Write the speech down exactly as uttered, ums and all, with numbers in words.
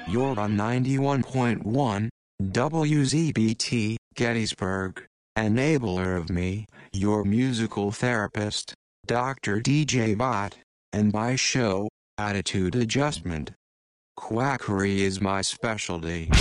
You're on ninety-one point one, W Z B T, Gettysburg, enabler of me, your musical therapist, Doctor D J Bot, and my show, Attitude Adjustment. Quackery is my specialty.